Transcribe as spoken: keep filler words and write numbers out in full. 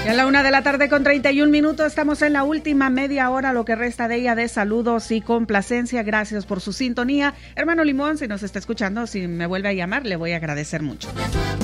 Y a la una de la tarde con treinta y un minutos estamos en la última media hora, lo que resta de ella, de saludos y complacencia. Gracias por su sintonía. Hermano Limón, si nos está escuchando, si me vuelve a llamar, le voy a agradecer mucho.